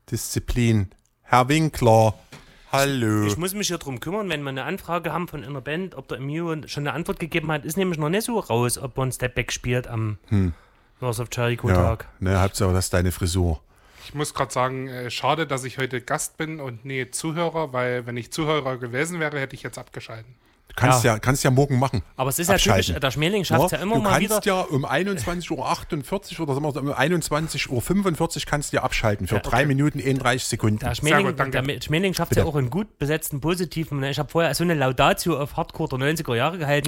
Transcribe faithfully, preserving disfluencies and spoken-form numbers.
Disziplin. Herr Winkler, hallo. Ich muss mich hier drum kümmern, wenn wir eine Anfrage haben von einer Band, ob der Emilio schon eine Antwort gegeben hat, ist nämlich noch nicht so raus, ob er ein Stepback spielt am hm. North of Jericho-Tag. Ja, ne, Hauptsache, das ist deine Frisur. Ich muss gerade sagen, äh, schade, dass ich heute Gast bin und nie Zuhörer, weil wenn ich Zuhörer gewesen wäre, hätte ich jetzt abgeschalten. Du kannst ja, ja kannst ja morgen machen. Aber es ist ja typisch, der Schmähling schafft es ja immer du mal wieder. Du kannst ja um einundzwanzig Uhr achtundvierzig oder sagen wir, um einundzwanzig Uhr fünfundvierzig kannst du ja abschalten für ja, okay. drei Minuten einunddreißig Sekunden. Der Schmähling, gut, der Schmähling schafft es ja auch in gut besetzten, positiven. Ich habe vorher so eine Laudatio auf Hardcore der neunziger Jahre gehalten.